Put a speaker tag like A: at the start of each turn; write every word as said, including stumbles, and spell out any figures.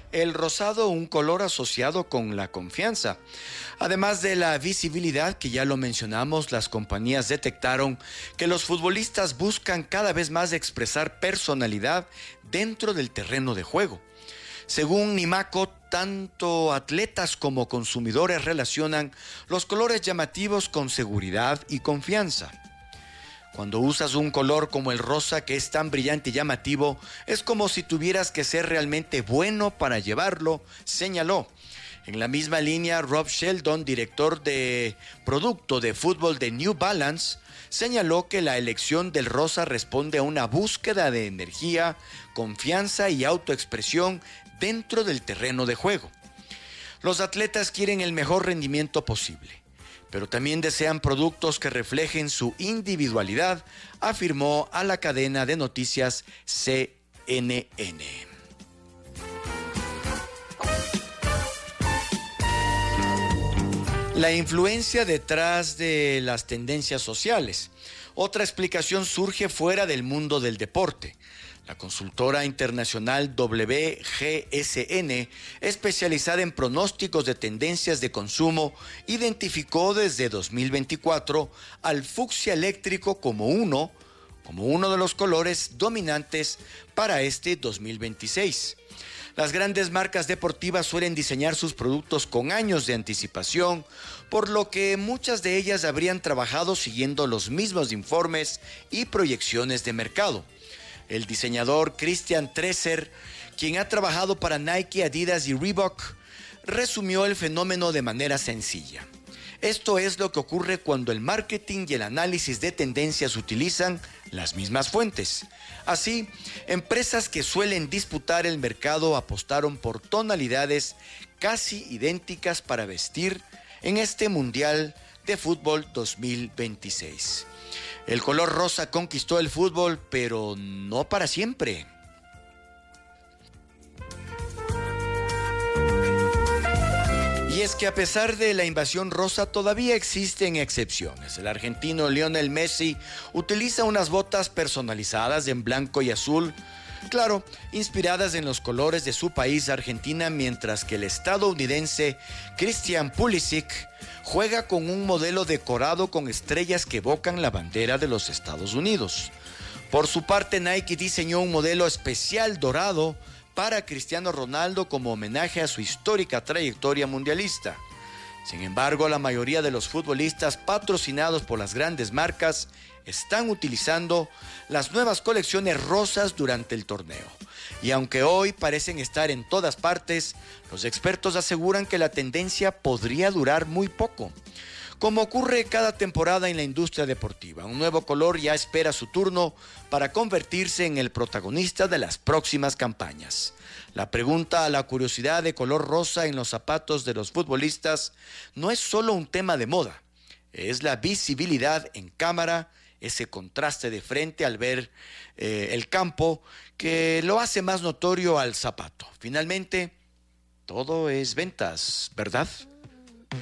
A: El rosado, un color asociado con la confianza. Además de la visibilidad que ya lo mencionamos, las compañías detectaron que los futbolistas buscan cada vez más expresar personalidad dentro del terreno de juego. Según Nimaco, tanto atletas como consumidores relacionan los colores llamativos con seguridad y confianza. Cuando usas un color como el rosa que es tan brillante y llamativo, es como si tuvieras que ser realmente bueno para llevarlo, señaló. En la misma línea, Rob Sheldon, director de producto de fútbol de New Balance, señaló que la elección del rosa responde a una búsqueda de energía, confianza y autoexpresión dentro del terreno de juego. Los atletas quieren el mejor rendimiento posible, pero también desean productos que reflejen su individualidad, afirmó a la cadena de noticias C N N. La influencia detrás de las tendencias sociales. Otra explicación surge fuera del mundo del deporte. La consultora internacional W G S N, especializada en pronósticos de tendencias de consumo, identificó desde dos mil veinticuatro al fucsia eléctrico como uno, como uno de los colores dominantes para este dos mil veintiséis. Las grandes marcas deportivas suelen diseñar sus productos con años de anticipación, por lo que muchas de ellas habrían trabajado siguiendo los mismos informes y proyecciones de mercado. El diseñador Christian Treser, quien ha trabajado para Nike, Adidas y Reebok, resumió el fenómeno de manera sencilla. Esto es lo que ocurre cuando el marketing y el análisis de tendencias utilizan las mismas fuentes. Así, empresas que suelen disputar el mercado apostaron por tonalidades casi idénticas para vestir en este Mundial de Fútbol dos mil veintiséis. El color rosa conquistó el fútbol, pero no para siempre. Y es que a pesar de la invasión rosa, todavía existen excepciones. El argentino Lionel Messi utiliza unas botas personalizadas en blanco y azul, claro, inspiradas en los colores de su país, Argentina, mientras que el estadounidense Christian Pulisic juega con un modelo decorado con estrellas que evocan la bandera de los Estados Unidos. Por su parte, Nike diseñó un modelo especial dorado para Cristiano Ronaldo como homenaje a su histórica trayectoria mundialista. Sin embargo, la mayoría de los futbolistas patrocinados por las grandes marcas están utilizando las nuevas colecciones rosas durante el torneo. Y aunque hoy parecen estar en todas partes, los expertos aseguran que la tendencia podría durar muy poco. Como ocurre cada temporada en la industria deportiva, un nuevo color ya espera su turno para convertirse en el protagonista de las próximas campañas. La pregunta a la curiosidad de color rosa en los zapatos de los futbolistas no es solo un tema de moda, es la visibilidad en cámara, ese contraste de frente al ver eh, el campo que lo hace más notorio al zapato. Finalmente, todo es ventas, ¿verdad?